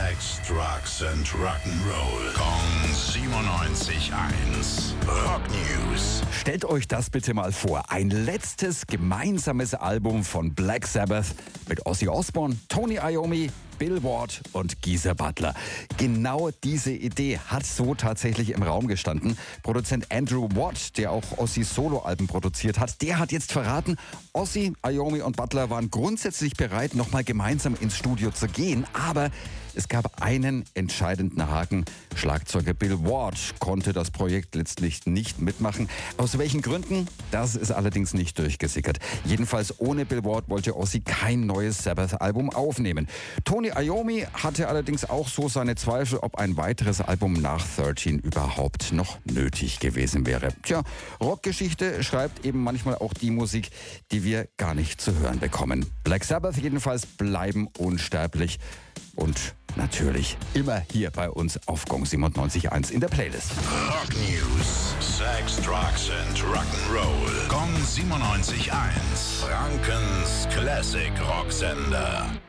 Sex, Drugs and Rock'n'Roll. Kong 97.1. Rock News. Stellt euch das bitte mal vor. Ein letztes gemeinsames Album von Black Sabbath mit Ozzy Osbourne, Tony Iommi, Bill Ward und Geezer Butler. Genau diese Idee hat so tatsächlich im Raum gestanden. Produzent Andrew Watt, der auch Ozzys Soloalben produziert hat, der hat jetzt verraten, Ozzy, Iommi und Butler waren grundsätzlich bereit, nochmal gemeinsam ins Studio zu gehen, aber es gab einen entscheidenden Haken. Schlagzeuger Bill Ward konnte das Projekt letztlich nicht mitmachen. Aus welchen Gründen? Das ist allerdings nicht durchgesickert. Jedenfalls ohne Bill Ward wollte Ozzy kein neues Sabbath-Album aufnehmen. Tony Iommi hatte allerdings auch so seine Zweifel, ob ein weiteres Album nach 13 überhaupt noch nötig gewesen wäre. Tja, Rockgeschichte schreibt eben manchmal auch die Musik, die wir gar nicht zu hören bekommen. Black Sabbath jedenfalls bleiben unsterblich und natürlich immer hier bei uns auf Gong 97.1 in der Playlist. Rock News. Sex, Drugs and Rock'n'Roll. Kong 97.1. Frankens Classic Rocksender.